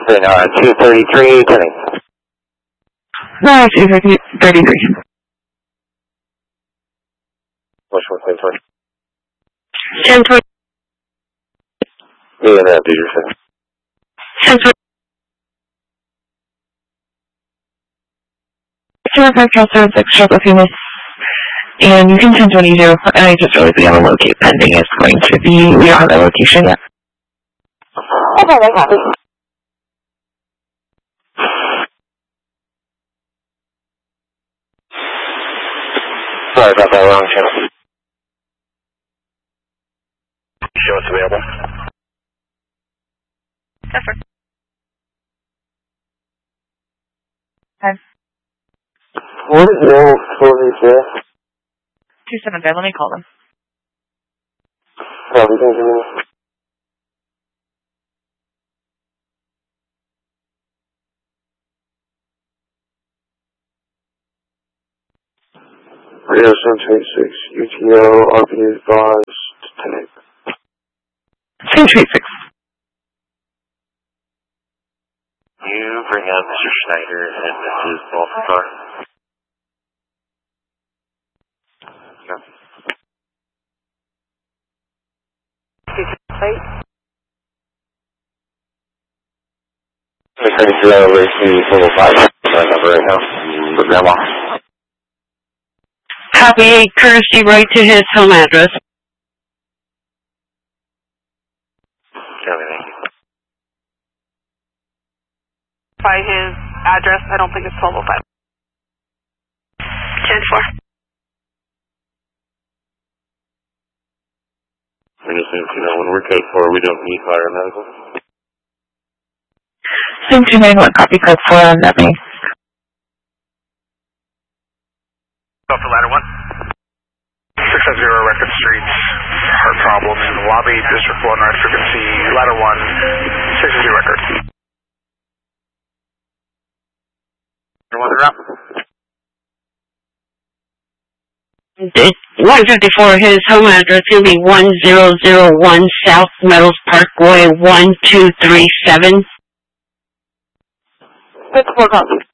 233, turning. No, 233. Which one, 1020? 1020. Me and that, do your thing. 1020. 05 Charles 6, stroke of Phoenix. And you can 1020, and I just realized we have a locate pending. It's going to be, we don't have that location yet. Okay, that's happy. Sorry about that, wrong channel. Show what's available. Yes, sir. Okay. What is the old facility there? 275, let me call them. Probably thank you. Rio 726, UTO, RP advised, tonight. 726. You bring out Mr. Schneider and Mrs. Balthazar. Yeah. I'm trying to figure out where to level 5 number right now for Grandma. Copy, courtesy right to his home address. Copy, thank you. By his address, I don't think it's 1205. 10-4. We just need to know when we're code 4, we don't need fire medical. 7291, copy code 4 on that me. Go for ladder 1. 650 Record Street. Heart problem in the lobby, District 1, right frequency, ladder 1, 650 Record. Everyone are up. 154, his home address will be 1001 South Meadows Parkway, 1237. That's 4 copies.